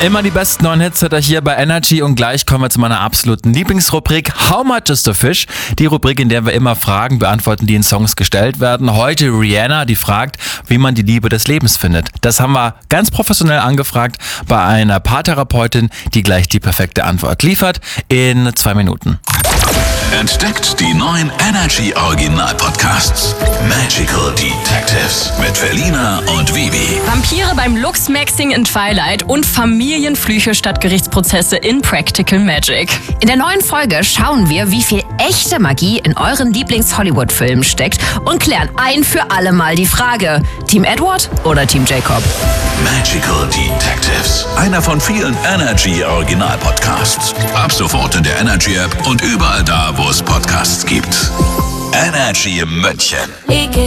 Immer die besten neuen Hits hat er hier bei Energy und gleich kommen wir zu meiner absoluten Lieblingsrubrik How Much is the Fish? Die Rubrik, in der wir immer Fragen beantworten, die in Songs gestellt werden. Heute Rihanna, die fragt, wie man die Liebe des Lebens findet. Das haben wir ganz professionell angefragt bei einer Paartherapeutin, die gleich die perfekte Antwort liefert in 2 Minuten. Entdeckt die neuen Energy Original Podcasts. Magical Detectives mit Felina und Vivi. Vampire beim Luchsmaxing in Twilight und Familienflüche statt Gerichtsprozesse in Practical Magic. In der neuen Folge schauen wir, wie viel echte Magie in euren Lieblings-Hollywood-Filmen steckt und klären ein für alle Mal die Frage: Team Edward oder Team Jacob? Magical Detectives. Einer von vielen Energy Original Podcasts. Ab sofort in der Energy App und überall da, wo es Podcasts gibt. Energy München.